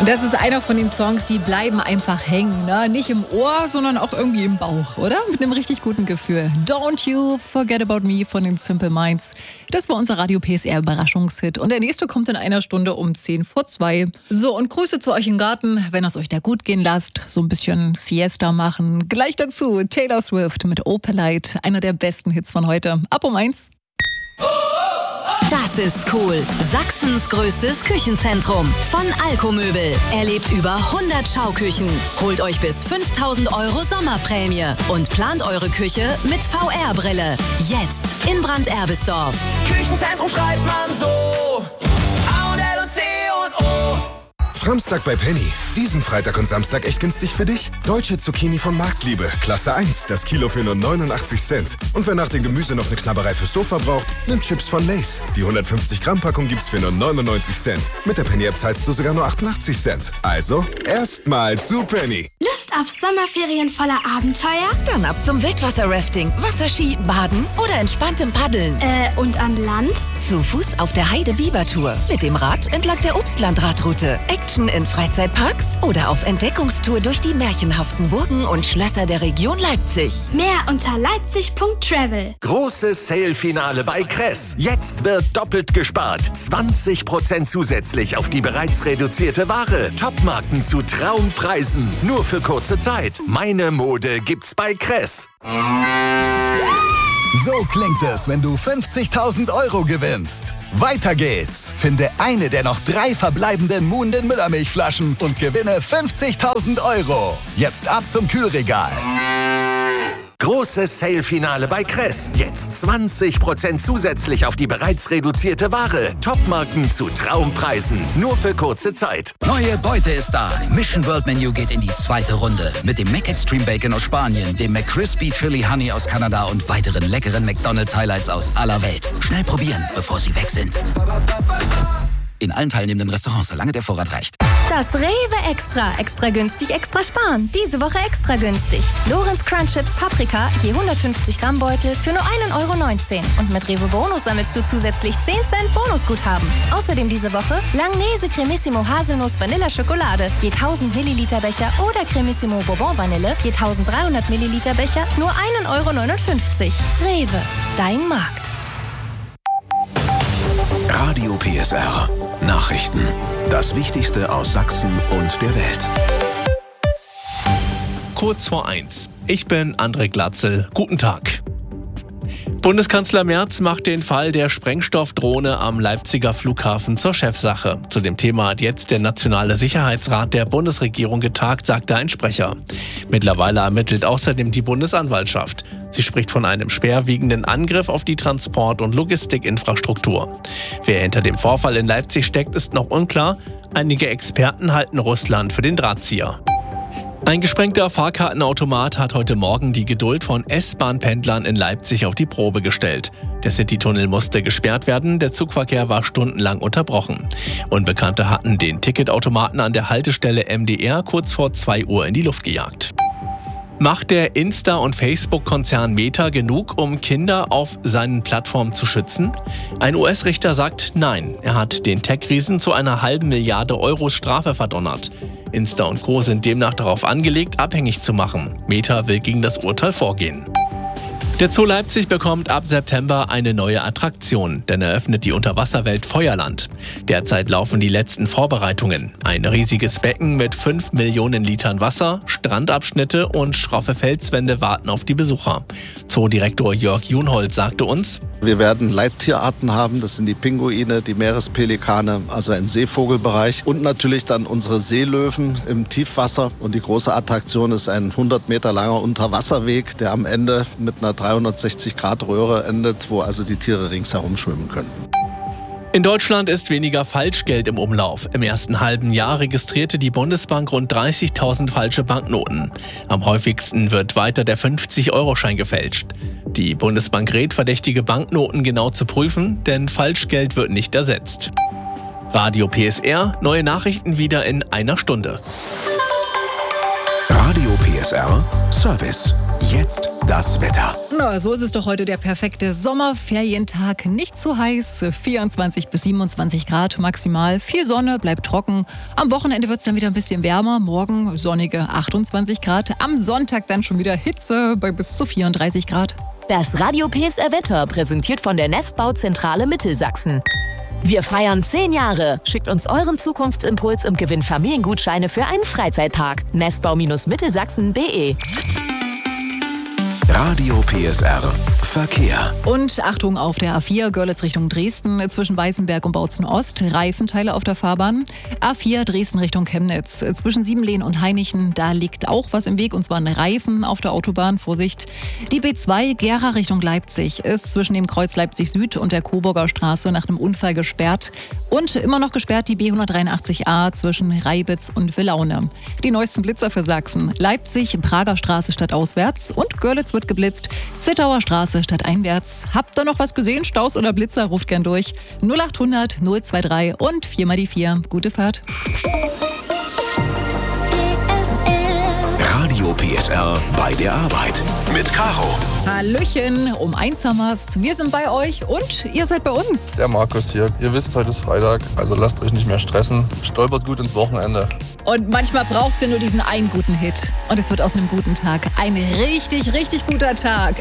Das ist einer von den Songs, die bleiben einfach hängen. Ne? Nicht im Ohr, sondern auch irgendwie im Bauch, oder? Mit einem richtig guten Gefühl. Don't You Forget About Me von den Simple Minds. Das war unser Radio PSR Überraschungshit. Und der nächste kommt in einer Stunde um 1:10 vor 2. So, und Grüße zu euch im Garten, wenn es euch da gut gehen lasst. So ein bisschen Siesta machen. Gleich dazu Taylor Swift mit Opalite. Einer der besten Hits von heute. Ab um 1. Das ist cool. Sachsens größtes Küchenzentrum von Alkomöbel. Erlebt über 100 Schauküchen. Holt euch bis 5.000 € Sommerprämie und plant eure Küche mit VR-Brille. Jetzt in Brand-Erbisdorf. Küchenzentrum schreibt man so. A und L und C und O. Samstag bei Penny. Diesen Freitag und Samstag echt günstig für dich? Deutsche Zucchini von Marktliebe. Klasse 1. Das Kilo für nur 89 Cent. Und wer nach dem Gemüse noch eine Knabberei fürs Sofa braucht, nimmt Chips von Lay's. Die 150 Gramm Packung gibt's für nur 99 Cent. Mit der Penny-App zahlst du sogar nur 88 Cent. Also, erstmal zu Penny. Lust auf Sommerferien voller Abenteuer? Dann ab zum Wildwasser-Rafting, Wasserski, Baden oder entspanntem Paddeln. Und an Land? Zu Fuß auf der Heide-Biber-Tour. Mit dem Rad entlang der Obstlandradroute. Action in Freizeitparks oder auf Entdeckungstour durch die märchenhaften Burgen und Schlösser der Region Leipzig. Mehr unter leipzig.travel. Großes Sale-Finale bei Kress. Jetzt wird doppelt gespart. 20% zusätzlich auf die bereits reduzierte Ware. Topmarken zu Traumpreisen. Nur für kurze Zeit. Meine Mode gibt's bei Kress. So klingt es, wenn du 50.000 € gewinnst. Weiter geht's. Finde eine der noch 3 verbleibenden Muhnden Müllermilchflaschen und gewinne 50.000 €. Jetzt ab zum Kühlregal. Großes Sale-Finale bei Kress. Jetzt 20% zusätzlich auf die bereits reduzierte Ware. Topmarken zu Traumpreisen. Nur für kurze Zeit. Neue Beute ist da. Mission World Menu geht in die 2. Runde. Mit dem McExtreme Bacon aus Spanien, dem McCrispy Chili Honey aus Kanada und weiteren leckeren McDonald's Highlights aus aller Welt. Schnell probieren, bevor sie weg sind. In allen teilnehmenden Restaurants, solange der Vorrat reicht. Das Rewe Extra. Extra günstig, extra sparen. Diese Woche extra günstig. Lorenz Crunch Chips Paprika, je 150 Gramm Beutel für nur 1,19 €. Und mit Rewe Bonus sammelst du zusätzlich 10 Cent Bonusguthaben. Außerdem diese Woche Langnese Cremissimo Haselnuss Vanilla Schokolade, je 1000 Milliliter Becher oder Cremissimo Bourbon Vanille, je 1300 Milliliter Becher, nur 1,59 €. Rewe, dein Markt. Radio PSR. Nachrichten. Das Wichtigste aus Sachsen und der Welt. Kurz vor 1. Ich bin André Glatzel. Guten Tag. Bundeskanzler Merz macht den Fall der Sprengstoffdrohne am Leipziger Flughafen zur Chefsache. Zu dem Thema hat jetzt der Nationale Sicherheitsrat der Bundesregierung getagt, sagte ein Sprecher. Mittlerweile ermittelt außerdem die Bundesanwaltschaft. Sie spricht von einem schwerwiegenden Angriff auf die Transport- und Logistikinfrastruktur. Wer hinter dem Vorfall in Leipzig steckt, ist noch unklar. Einige Experten halten Russland für den Drahtzieher. Ein gesprengter Fahrkartenautomat hat heute Morgen die Geduld von S-Bahn-Pendlern in Leipzig auf die Probe gestellt. Der Citytunnel musste gesperrt werden, der Zugverkehr war stundenlang unterbrochen. Unbekannte hatten den Ticketautomaten an der Haltestelle MDR kurz vor 2 Uhr in die Luft gejagt. Macht der Insta- und Facebook-Konzern Meta genug, um Kinder auf seinen Plattformen zu schützen? Ein US-Richter sagt nein. Er hat den Tech-Riesen zu einer halben Milliarde € Strafe verdonnert. Insta und Co. sind demnach darauf angelegt, abhängig zu machen. Meta will gegen das Urteil vorgehen. Der Zoo Leipzig bekommt ab September eine neue Attraktion, denn er öffnet die Unterwasserwelt Feuerland. Derzeit laufen die letzten Vorbereitungen. Ein riesiges Becken mit 5 Millionen Litern Wasser, Strandabschnitte und schroffe Felswände warten auf die Besucher. Zoodirektor Jörg Junhold sagte uns: Wir werden Leittierarten haben, das sind die Pinguine, die Meerespelikane, also ein Seevogelbereich und natürlich dann unsere Seelöwen im Tiefwasser. Und die große Attraktion ist ein 100 Meter langer Unterwasserweg, der am Ende mit einer 360-Grad-Röhre endet, wo also die Tiere ringsherum schwimmen können. In Deutschland ist weniger Falschgeld im Umlauf. Im ersten halben Jahr registrierte die Bundesbank rund 30.000 falsche Banknoten. Am häufigsten wird weiter der 50-Euro-Schein gefälscht. Die Bundesbank rät, verdächtige Banknoten genau zu prüfen, denn Falschgeld wird nicht ersetzt. Radio PSR, neue Nachrichten wieder in einer Stunde. Radio PSR Service. Jetzt das Wetter. Na, so ist es doch heute der perfekte Sommerferientag. Nicht zu heiß, 24 bis 27 Grad maximal. Viel Sonne, bleibt trocken. Am Wochenende wird es dann wieder ein bisschen wärmer. Morgen sonnige 28 Grad. Am Sonntag dann schon wieder Hitze bei bis zu 34 Grad. Das Radio PSR Wetter präsentiert von der Nestbauzentrale Mittelsachsen. Wir feiern 10 Jahre. Schickt uns euren Zukunftsimpuls und gewinnt Familiengutscheine für einen Freizeitpark. Nestbau-mittelsachsen.de. Radio PSR Verkehr. Und Achtung auf der A4 Görlitz Richtung Dresden zwischen Weißenberg und Bautzen Ost. Reifenteile auf der Fahrbahn. A4 Dresden Richtung Chemnitz zwischen Siebenlehn und Hainichen. Da liegt auch was im Weg und zwar ein Reifen auf der Autobahn. Vorsicht. Die B2 Gera Richtung Leipzig ist zwischen dem Kreuz Leipzig Süd und der Coburger Straße nach einem Unfall gesperrt. Und immer noch gesperrt die B183a zwischen Reibitz und Villaune. Die neuesten Blitzer für Sachsen. Leipzig, Prager Straße stadtauswärts und Görlitz wird geblitzt. Zittauer Straße stadteinwärts. Habt ihr noch was gesehen? Staus oder Blitzer? Ruft gern durch. 0800 023 und 4 mal die 4. Gute Fahrt. Radio PSR bei der Arbeit mit Caro. Hallöchen, um 1 haben wir's. Wir sind bei euch und ihr seid bei uns. Der Markus hier. Ihr wisst, heute ist Freitag, also lasst euch nicht mehr stressen. Stolpert gut ins Wochenende. Und manchmal braucht es ja nur diesen einen guten Hit. Und es wird aus einem guten Tag ein richtig, richtig guter Tag.